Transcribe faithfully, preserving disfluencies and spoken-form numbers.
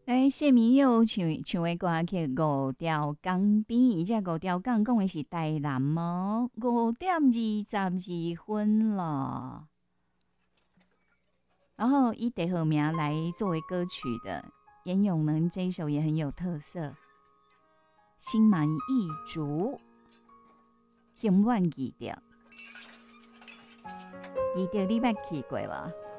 诶，谢明佑唱唱的歌曲《五条港边》，伊只五条港讲的是台南哦，五点二十二分了。然后以第二名来作为歌曲的严永能这一首也很有特色，《心满意足》，永远记着，记着你捌去过吧？